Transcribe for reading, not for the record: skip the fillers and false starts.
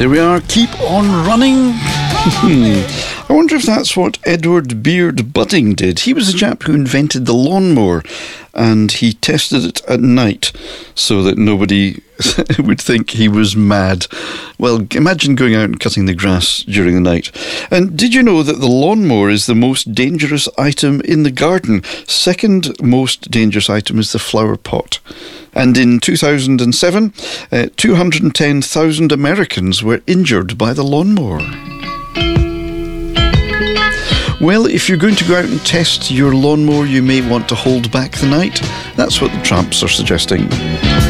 There we are, keep on running. I wonder if that's what Edward Beard Budding did. He was the chap who invented the lawnmower, and he tested it at night so that nobody would think he was mad. Well, imagine going out and cutting the grass during the night. And did you know that the lawnmower is the most dangerous item in the garden? Second most dangerous item is the flower pot. And in 2007, 210,000 Americans were injured by the lawnmower. Well, if you're going to go out and test your lawnmower, you may want to hold back the night. That's what the Tramps are suggesting.